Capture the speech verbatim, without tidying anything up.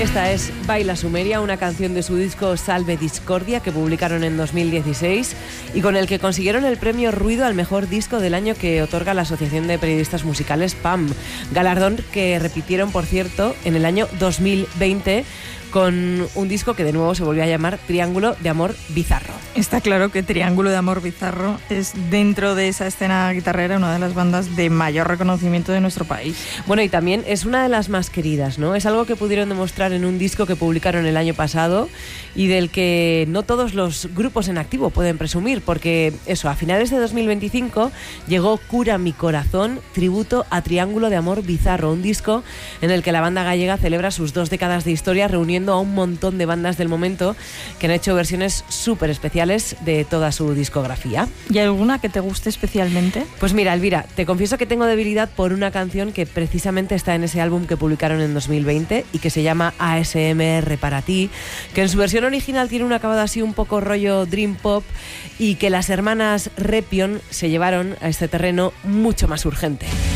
Esta es Baila Sumeria, una canción de su disco Salve Discordia que publicaron en dos mil dieciséis y con el que consiguieron el premio Ruido al mejor disco del año que otorga la Asociación de Periodistas Musicales P A M, galardón que repitieron, por cierto, en el año dos mil veinte con un disco que de nuevo se volvió a llamar Triángulo de Amor Bizarro. Está claro que Triángulo de Amor Bizarro es, dentro de esa escena guitarrera, una de las bandas de mayor reconocimiento de nuestro país. Bueno, y también es una de las más queridas, ¿no? Es algo que pudieron demostrar en un disco que publicaron el año pasado y del que no todos los grupos en activo pueden presumir, porque eso, a finales de dos mil veinticinco llegó Cura mi corazón, tributo a Triángulo de Amor Bizarro, un disco en el que la banda gallega celebra sus dos décadas de historia reuniendo a un montón de bandas del momento que han hecho versiones súper especiales de toda su discografía. ¿Y alguna que te guste especialmente? Pues mira, Elvira, te confieso que tengo debilidad por una canción que precisamente está en ese álbum que publicaron en dos mil veinte y que se llama A S M R para ti, que en su versión original tiene un acabado así un poco rollo dream pop y que las hermanas Repion se llevaron a este terreno mucho más urgente.